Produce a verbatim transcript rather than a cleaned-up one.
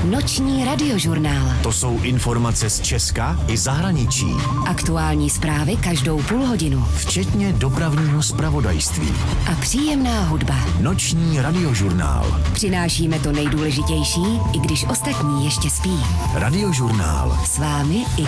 Noční radiožurnál. To jsou informace z Česka i zahraničí. Aktuální zprávy každou půl hodinu. Včetně dopravního zpravodajství. A příjemná hudba. Noční radiožurnál. Přinášíme to nejdůležitější, i když ostatní ještě spí. Radiožurnál. S vámi i